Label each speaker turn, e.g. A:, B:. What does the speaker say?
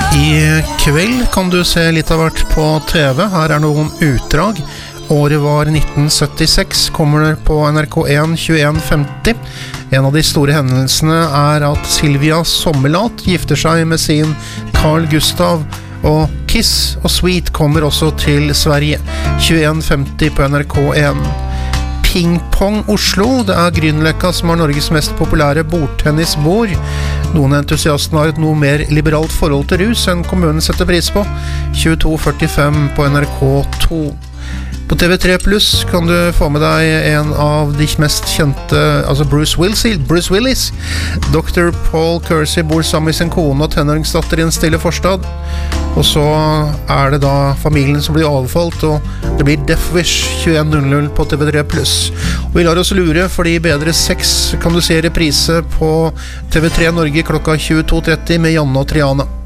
A: I kveld kan du se litt av hvert på TV. Her noen utdrag. Året var 1976, kommer det på NRK1 21.50. En av de store hendelsene at Silvia Sommerlath gifter seg med sin Carl Gustav, og Kiss og Sweet kommer også til Sverige. 21.50 på NRK1. Ping Pong Oslo, det Grünerløkka som har Norges mest populære bordtennisbord. Noen entusiaster har et noe mer liberalt forhold til rus enn kommunen setter pris på. 22.45 på NRK2. På TV3 Plus kan du få med deg en av de mest kjente, altså Bruce Willis. Dr. Paul Kersey bor sammen med sin kone og tenåringsdatter I en stille forstad. Og så det da familien som blir avfalt, og det blir Death Wish 21.00 på TV3 Plus. Og vi lar oss lure, fordi Bedre Sex kan du se reprise på TV3 Norge klokka 22.30 med Janne og Triana.